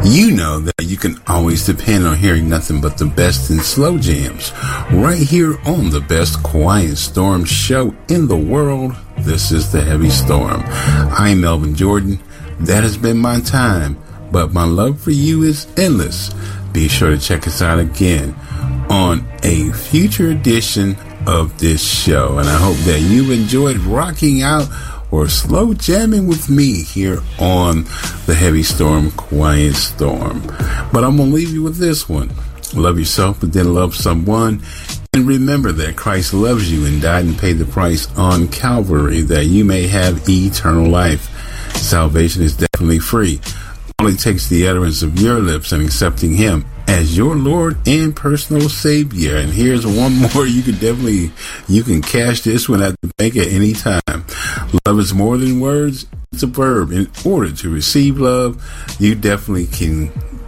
You know that you can always depend on hearing nothing but the best in slow jams right here on the best Quiet Storm show in the world. This is The Heavy Storm. I'm Melvin Jordan. That has been my time, but my love for you is endless. Be sure to check us out again on a future edition of this show, and I hope that you enjoyed rocking out or slow jamming with me here on the Heavy Storm, Quiet Storm. But I'm going to leave you with this one. Love yourself, but then love someone. And remember that Christ loves you and died and paid the price on Calvary that you may have eternal life. Salvation is definitely free. All it takes the utterance of your lips and accepting Him as your Lord and personal Savior. And here's one more. You can cash this one at the bank at any time. Love is more than words. It's a verb. In order to receive love, you definitely can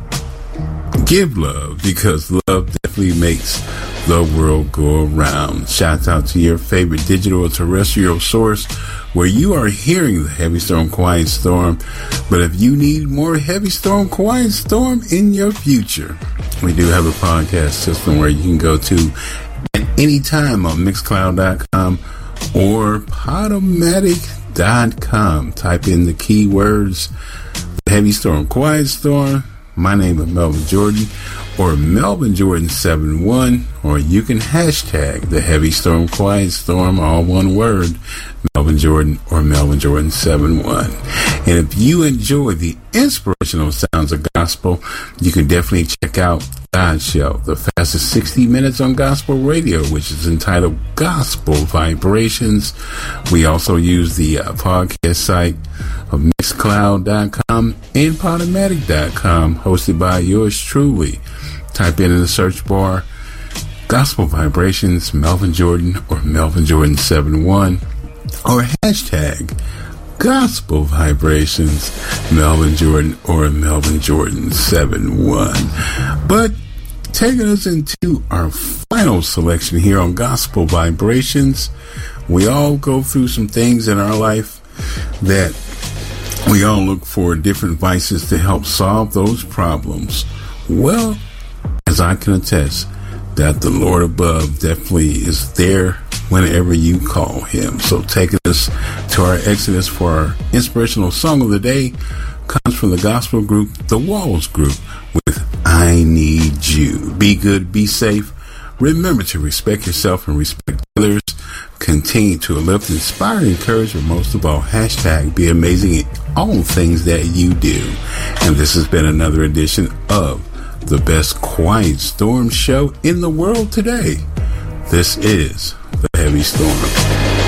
give love, because love definitely makes the world go around. Shout out to your favorite digital or terrestrial source where you are hearing the Heavy Storm, Quiet Storm. But if you need more Heavy Storm, Quiet Storm in your future, we do have a podcast system where you can go to at any time on Mixcloud.com or Podomatic.com. Type in the keywords Heavy Storm, Quiet Storm. My name is Melvin Jordan, or Melvin Jordan 71, or you can hashtag the Heavy Storm, Quiet Storm, all one word, Melvin Jordan or Melvin Jordan 71. And if you enjoy the inspirational sounds of gospel, you can definitely check out God's Show, the fastest 60 minutes on gospel radio, which is entitled Gospel Vibrations. We also use the podcast site of Mixcloud.com and Podomatic.com, hosted by yours truly. Type in the search bar Gospel Vibrations, Melvin Jordan or Melvin Jordan 71, or hashtag Gospel Vibrations, Melvin Jordan or Melvin Jordan 71. But taking us into our final selection here on Gospel Vibrations, we all go through some things in our life that we all look for different vices to help solve those problems. Well, as I can attest, that the Lord above definitely is there whenever you call Him. So taking us to our Exodus for our inspirational song of the day comes from the gospel group, The Walls Group, with I Need You. Be good, be safe. Remember to respect yourself and respect others. Continue to uplift, inspire, and encourage, but most of all, hashtag be amazing in all things that you do. And this has been another edition of the best Quiet Storm show in the world today. This is the Heavy Storm.